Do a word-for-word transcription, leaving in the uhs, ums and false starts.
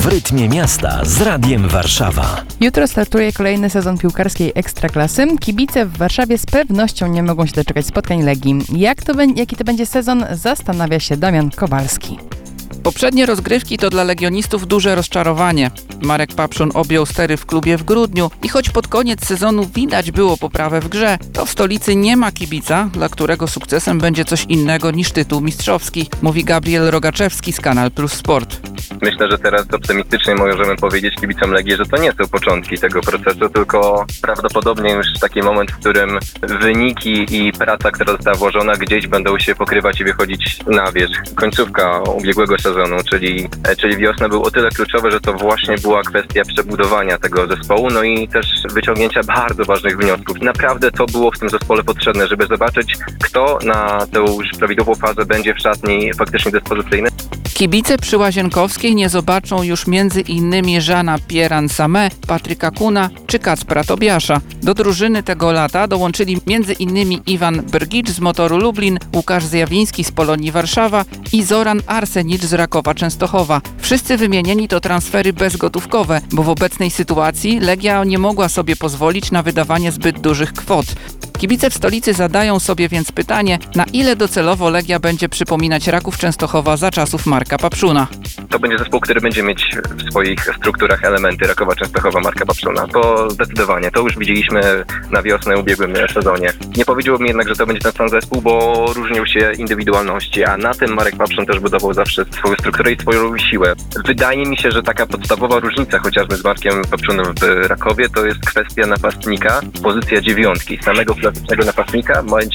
W rytmie miasta z Radiem Warszawa. Jutro startuje kolejny sezon piłkarskiej Ekstraklasy. Kibice w Warszawie z pewnością nie mogą się doczekać spotkań Legii. Jak to, jaki to będzie sezon, zastanawia się Damian Kowalski. Poprzednie rozgrywki to dla legionistów duże rozczarowanie. Marek Papszun objął stery w klubie w grudniu i choć pod koniec sezonu widać było poprawę w grze, to w stolicy nie ma kibica, dla którego sukcesem będzie coś innego niż tytuł mistrzowski, mówi Gabriel Rogaczewski z Kanal Plus Sport. Myślę, że teraz optymistycznie możemy powiedzieć kibicom Legii, że to nie są początki tego procesu, tylko prawdopodobnie już taki moment, w którym wyniki i praca, która została włożona, gdzieś będą się pokrywać i wychodzić na wierzch. Końcówka ubiegłego sezonu, czyli, czyli wiosna, był o tyle kluczowy, że to właśnie była kwestia przebudowania tego zespołu, no i też wyciągnięcia bardzo ważnych wniosków. Naprawdę to było w tym zespole potrzebne, żeby zobaczyć, kto na tę już prawidłową fazę będzie w szatni faktycznie dyspozycyjny. Kibice przy Łazienkowskiej nie zobaczą już między innymi Żana Pieran-Samé, Patryka Kuna czy Kacpra Tobiasza. Do drużyny tego lata dołączyli między innymi Iwan Brgicz z Motoru Lublin, Łukasz Zjawiński z Polonii Warszawa i Zoran Arsenicz z Rakowa Częstochowa. Wszyscy wymienieni to transfery bezgotówkowe, bo w obecnej sytuacji Legia nie mogła sobie pozwolić na wydawanie zbyt dużych kwot. Kibice w stolicy zadają sobie więc pytanie, na ile docelowo Legia będzie przypominać Raków Częstochowa za czasów Marka Papszuna. To będzie zespół, który będzie mieć w swoich strukturach elementy Rakowa Częstochowa, Marka Papszuna. To zdecydowanie, to już widzieliśmy na wiosnę w ubiegłym sezonie. Nie powiedziałbym jednak, że to będzie ten sam zespół, bo różnią się indywidualności, a na tym Marek Papszun też budował zawsze swoją strukturę i swoją siłę. Wydaje mi się, że taka podstawowa różnica chociażby z Markiem Papszunem w Rakowie to jest kwestia napastnika, pozycja dziewiątki, samego klasycznego napastnika będzie